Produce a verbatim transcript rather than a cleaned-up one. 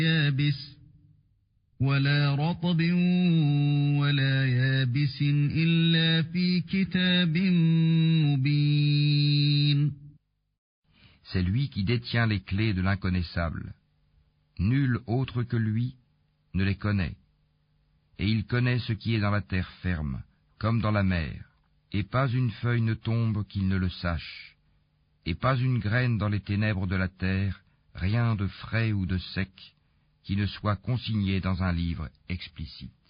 يابس ولا رطب ولا يابس إلا في كتاب مبين. C'est lui qui détient les clés de l'inconnaissable. Nul autre que lui ne les connaît. Et il connaît ce qui est dans la terre ferme, comme dans la mer. Et pas une feuille ne tombe qu'il ne le sache. Et pas une graine dans les ténèbres de la terre, rien de frais ou de sec, qui ne soit consigné dans un livre explicite.